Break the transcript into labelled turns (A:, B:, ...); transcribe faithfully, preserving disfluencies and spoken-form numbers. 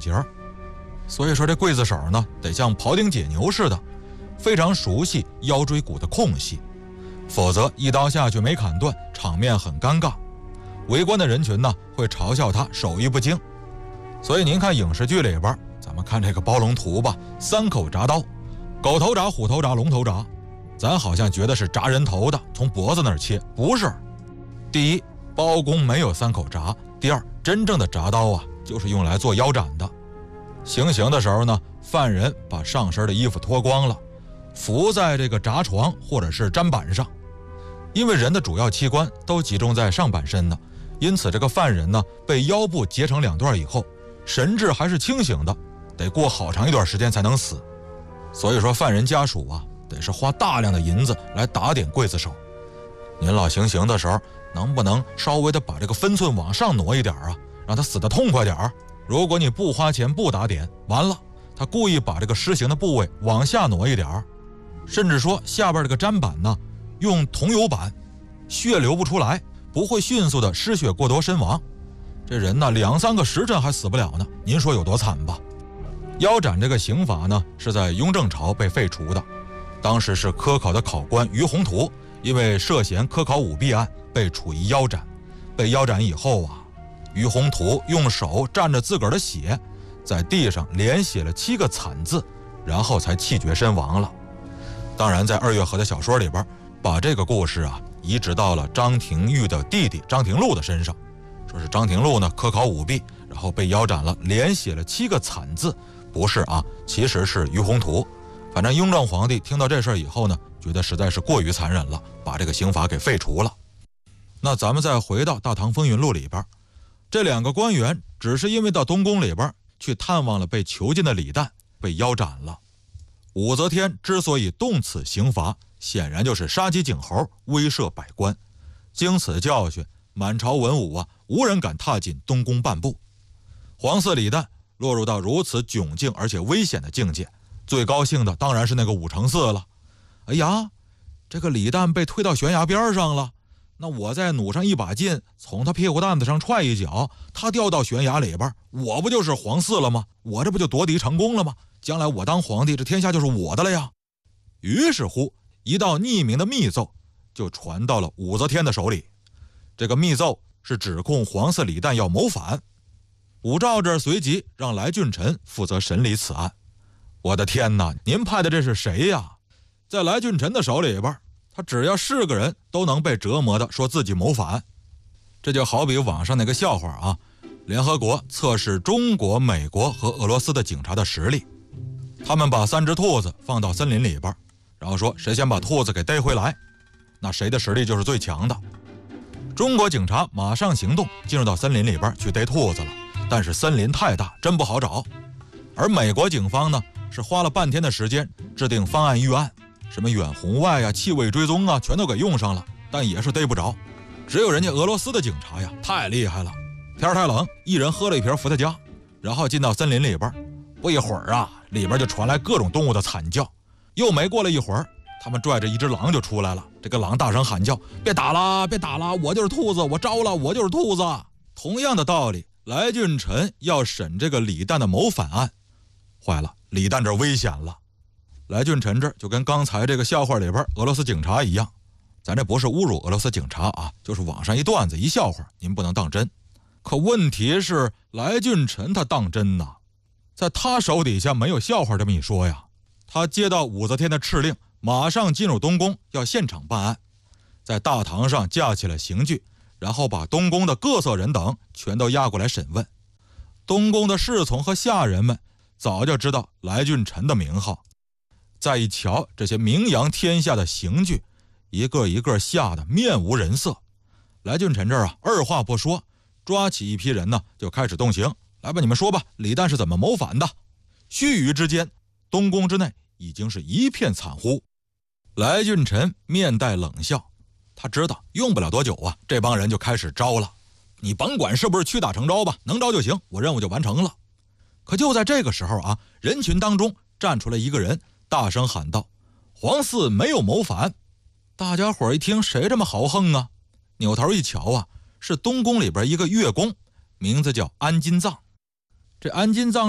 A: 节。所以说这刽子手呢，得像庖丁解牛似的，非常熟悉腰椎骨的空隙，否则一刀下去没砍断，场面很尴尬。围观的人群呢，会嘲笑他手艺不精。所以您看影视剧里边，咱们看这个包龙图吧，三口铡刀，狗头铡、虎头铡、龙头铡，咱好像觉得是铡人头的，从脖子那儿切，不是。第一，包公没有三口铡；第二，真正的铡刀啊，就是用来做腰斩的。行刑的时候呢，犯人把上身的衣服脱光了，伏在这个铡床或者是砧板上。因为人的主要器官都集中在上半身呢，因此这个犯人呢，被腰部截成两段以后，神志还是清醒的，得过好长一段时间才能死。所以说犯人家属啊，得是花大量的银子来打点刽子手。您老行刑的时候，能不能稍微的把这个分寸往上挪一点啊，让他死得痛快点儿？如果你不花钱不打点，完了他故意把这个施刑的部位往下挪一点儿，甚至说下边这个砧板呢用桐油板，血流不出来，不会迅速的失血过多身亡，这人呢两三个时辰还死不了呢，您说有多惨吧？腰斩这个刑罚呢是在雍正朝被废除的，当时是科考的考官于宏图因为涉嫌科考舞弊案被处以腰斩。被腰斩以后啊，于宏图用手蘸着自个儿的血，在地上连写了七个惨字，然后才气绝身亡了。当然在二月河的小说里边，把这个故事啊移植到了张廷玉的弟弟张廷禄的身上，说是张廷禄呢科考舞弊，然后被腰斩了，连写了七个惨字。不是啊，其实是于宏图。反正雍正皇帝听到这事儿以后呢，觉得实在是过于残忍了，把这个刑罚给废除了。那咱们再回到《大唐风云录》里边，这两个官员只是因为到东宫里边去探望了被囚禁的李旦，被腰斩了。武则天之所以动此刑罚，显然就是杀鸡儆猴，威慑百官。经此教训，满朝文武啊，无人敢踏进东宫半步。皇嗣李旦落入到如此窘境而且危险的境界，最高兴的当然是那个武承嗣了。哎呀，这个李旦被推到悬崖边上了，那我再弩上一把劲，从他屁股蛋子上踹一脚，他掉到悬崖里边，我不就是皇嗣了吗？我这不就夺嫡成功了吗？将来我当皇帝，这天下就是我的了呀。于是乎，一道匿名的密奏就传到了武则天的手里。这个密奏是指控皇嗣李旦要谋反。武曌这随即让来俊臣负责审理此案。我的天哪，您派的这是谁呀？在来俊臣的手里边，他只要是个人都能被折磨的说自己谋反。这就好比网上那个笑话啊，联合国测试中国、美国和俄罗斯的警察的实力。他们把三只兔子放到森林里边，然后说谁先把兔子给逮回来，那谁的实力就是最强的。中国警察马上行动，进入到森林里边去逮兔子了，但是森林太大，真不好找。而美国警方呢，是花了半天的时间制定方案预案，什么远红外啊、气味追踪啊，全都给用上了，但也是逮不着。只有人家俄罗斯的警察呀，太厉害了。天太冷，一人喝了一瓶伏特加，然后进到森林里边，不一会儿啊，里边就传来各种动物的惨叫。又没过了一会儿，他们拽着一只狼就出来了。这个狼大声喊叫：“别打啦，别打啦，我就是兔子，我招了，我就是兔子。”同样的道理，来俊臣要审这个李旦的谋反案，坏了，李旦这危险了。来俊臣这就跟刚才这个笑话里边俄罗斯警察一样，咱这不是侮辱俄罗斯警察啊，就是网上一段子一笑话，您不能当真。可问题是来俊臣他当真呐，在他手底下没有笑话这么一说呀。他接到武则天的敕令，马上进入东宫，要现场办案，在大堂上架起了刑具，然后把东宫的各色人等全都押过来审问。东宫的侍从和下人们早就知道来俊臣的名号，再一瞧这些名扬天下的刑具，一个一个吓得面无人色。来俊臣这儿啊，二话不说，抓起一批人呢，就开始动刑。来吧，你们说吧，李旦是怎么谋反的？须臾之间，东宫之内已经是一片惨呼。来俊臣面带冷笑，他知道用不了多久啊，这帮人就开始招了。你甭管是不是屈打成招吧，能招就行，我任务就完成了。可就在这个时候啊，人群当中站出来一个人，大声喊道：“皇嗣没有谋反！”大家伙一听，谁这么豪横啊？扭头一瞧啊，是东宫里边一个乐工，名字叫安金藏。这安金藏